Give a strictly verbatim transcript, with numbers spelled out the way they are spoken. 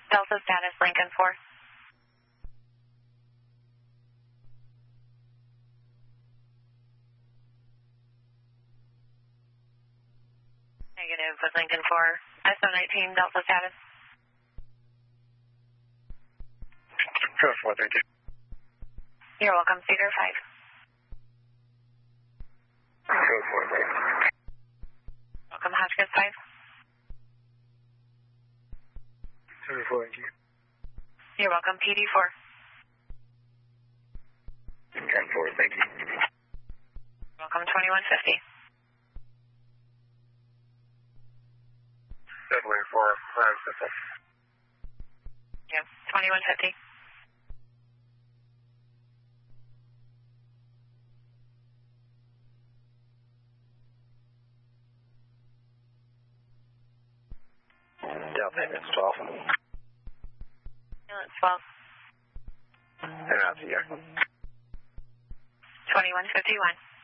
Delta status Lincoln four. Negative with Lincoln four. S O nineteen Delta status. Code four, thank you. You're welcome, Cedar five. Code four, thank you. Welcome, Hotchkiss five. Code four, thank you. You're welcome, P D four. ten four, thank you. Welcome, twenty-one fifty. Definitely four, five, simple. Yeah, twenty-one fifty. Delta, it's twelve. Ambulance twelve. And out to you. twenty-one fifty-one.